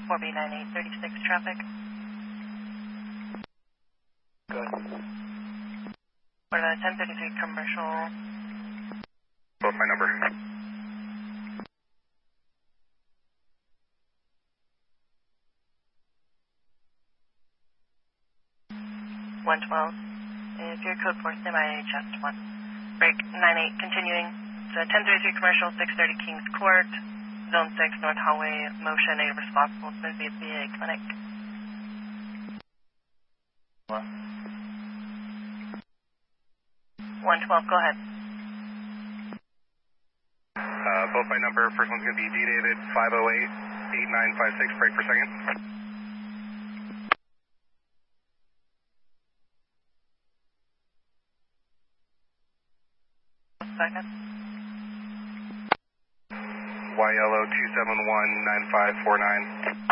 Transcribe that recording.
4B9836 traffic. Good. What about 1033 commercial? Both my number. 112. If your code 4, semi chest 1. Break 98, continuing. So 1033 commercial, 630 Kings Court, Zone 6, North Hallway, motion, A responsible, Smoothie at VA Clinic. Well. 112, go ahead. Both my number. First one's going to be D David 508-8956. Break per second. Second. YLO 271-9549.